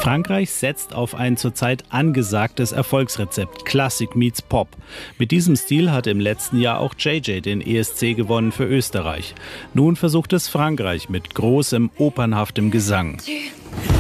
Frankreich setzt auf ein zurzeit angesagtes Erfolgsrezept, Classic meets Pop. Mit diesem Stil hat im letzten Jahr auch JJ den ESC gewonnen für Österreich. Nun versucht es Frankreich mit großem, opernhaftem Gesang.